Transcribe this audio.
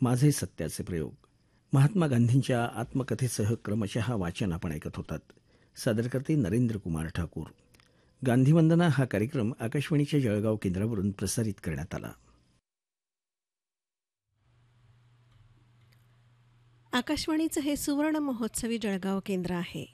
माझे सत्याचे प्रयोग. महात्मा गांधींच्या आत्मकथेसह क्रमशः वाचन आपण ऐकत होतात. सादरकर्ते नरेंद्र कुमार ठाकूर. गांधीवंदना हा कार्यक्रम आकाशवाणीच्या जळगाव केंद्रावरून प्रसारित करण्यात आला. आकाशवाणीचं हे सुवर्ण महोत्सवी जळगाव केंद्र आहे.